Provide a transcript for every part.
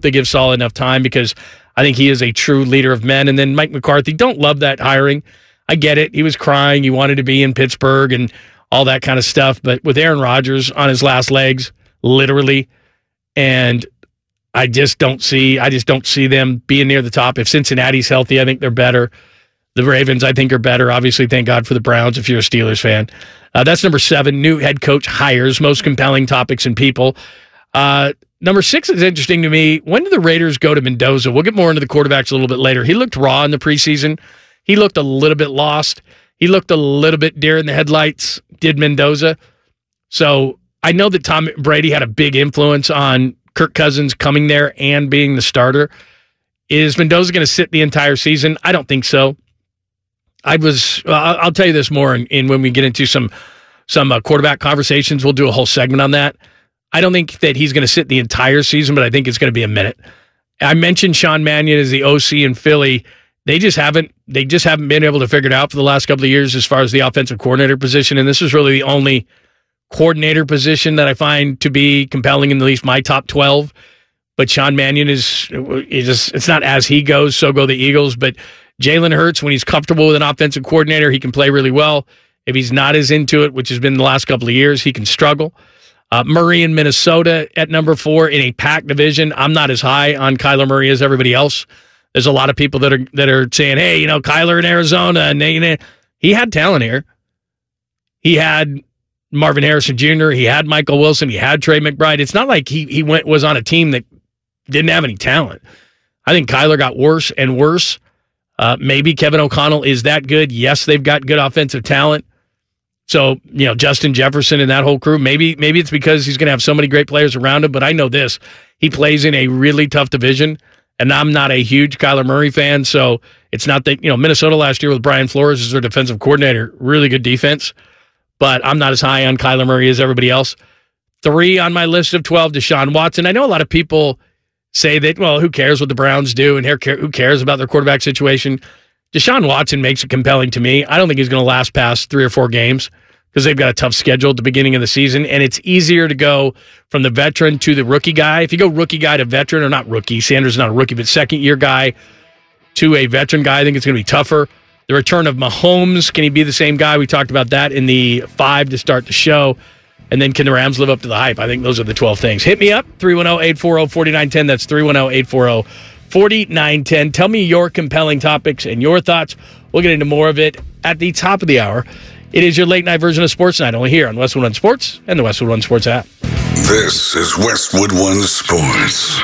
they give Saul enough time because I think he is a true leader of men. And then Mike McCarthy, don't love that hiring. I get it. He was crying. He wanted to be in Pittsburgh and all that kind of stuff. But with Aaron Rodgers on his last legs, literally, and I just don't see them being near the top. If Cincinnati's healthy, I think they're better. The Ravens, I think, are better. Obviously, thank God for the Browns if you're a Steelers fan. That's number 7, new head coach hires, most compelling topics and people. Number 6 is interesting to me. When do the Raiders go to Mendoza? We'll get more into the quarterbacks a little bit later. He looked raw in the preseason. He looked a little bit lost. He looked a little bit deer in the headlights, did Mendoza. So I know that Tom Brady had a big influence on Kirk Cousins coming there and being the starter. Is Mendoza going to sit the entire season? I don't think so. I'll tell you this more in when we get into some quarterback conversations. We'll do a whole segment on that. I don't think that he's going to sit the entire season, but I think it's going to be a minute. I mentioned Sean Mannion as the OC in Philly. They just haven't been able to figure it out for the last couple of years as far as the offensive coordinator position, and this is really the only coordinator position that I find to be compelling in at least my top 12. But Sean Mannion it's not as he goes, so go the Eagles. But Jalen Hurts, when he's comfortable with an offensive coordinator, he can play really well. If he's not as into it, which has been the last couple of years, he can struggle. Murray in Minnesota at number 4 in a packed division. I'm not as high on Kyler Murray as everybody else. There's a lot of people that are saying, hey, Kyler in Arizona, and he had talent here. He had Marvin Harrison Jr., he had Michael Wilson, he had Trey McBride. It's not like he was on a team that didn't have any talent. I think Kyler got worse and worse. Maybe Kevin O'Connell is that good. Yes, they've got good offensive talent. So, Justin Jefferson and that whole crew, maybe it's because he's going to have so many great players around him, but I know this. He plays in a really tough division, and I'm not a huge Kyler Murray fan, so it's not that, Minnesota last year with Brian Flores as their defensive coordinator, really good defense, but I'm not as high on Kyler Murray as everybody else. 3 on my list of 12, Deshaun Watson. I know a lot of people say that, well, who cares what the Browns do and who cares about their quarterback situation. Deshaun Watson makes it compelling to me. I don't think he's going to last past 3 or 4 games because they've got a tough schedule at the beginning of the season, and it's easier to go from the veteran to the rookie guy. If you go rookie guy to veteran, or not rookie, Sanders is not a rookie, but second-year guy to a veteran guy, I think it's going to be tougher. The return of Mahomes, can he be the same guy? We talked about that in the 5 to start the show. And then can the Rams live up to the hype? I think those are the 12 things. Hit me up, 310-840-4910. That's 310-840-4910. Tell me your compelling topics and your thoughts. We'll get into more of it at the top of the hour. It is your late-night version of Sports Night, only here on Westwood One Sports and the Westwood One Sports app. This is Westwood One Sports.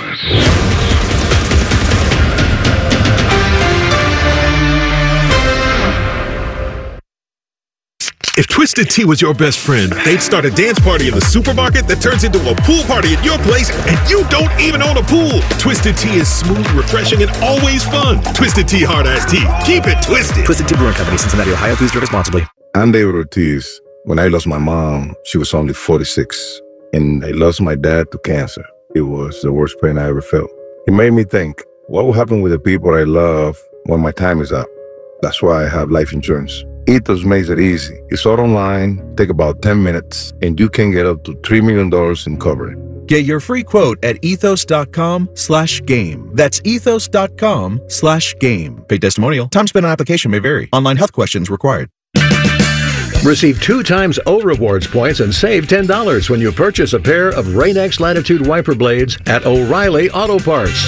If Twisted Tea was your best friend, they'd start a dance party in the supermarket that turns into a pool party at your place, and you don't even own a pool. Twisted Tea is smooth, refreshing, and always fun. Twisted Tea Hard Iced Tea. Keep it twisted. Twisted Tea Brewing Company, Cincinnati, Ohio. Please drink responsibly. I'm David Ortiz. When I lost my mom, she was only 46, and I lost my dad to cancer. It was the worst pain I ever felt. It made me think, what will happen with the people I love when my time is up? That's why I have life insurance. Ethos makes it easy. It's all online, take about 10 minutes, and you can get up to $3 million in coverage. Get your free quote at ethos.com/game. That's ethos.com/game. Paid testimonial. Time spent on application may vary. Online health questions required. Receive 2 times O Rewards points and save $10 when you purchase a pair of Rain-X Latitude wiper blades at O'Reilly Auto Parts.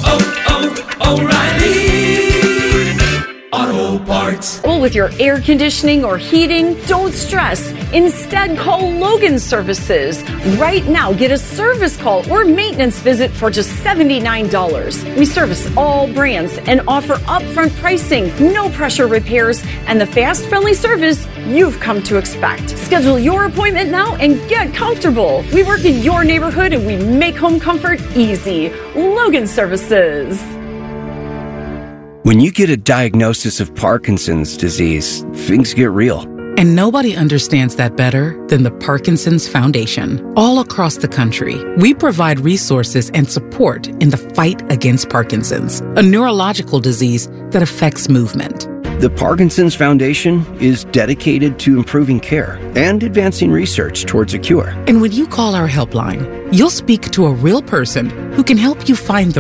O'Reilly Auto Parts. Well, with your air conditioning or heating, don't stress. Instead, call Logan Services. Right now, get a service call or maintenance visit for just $79. We service all brands and offer upfront pricing, no pressure repairs, and the fast, friendly service you've come to expect. Schedule your appointment now and get comfortable. We work in your neighborhood and we make home comfort easy. Logan Services. When you get a diagnosis of Parkinson's disease, things get real. And nobody understands that better than the Parkinson's Foundation. All across the country, we provide resources and support in the fight against Parkinson's, a neurological disease that affects movement. The Parkinson's Foundation is dedicated to improving care and advancing research towards a cure. And when you call our helpline, you'll speak to a real person who can help you find the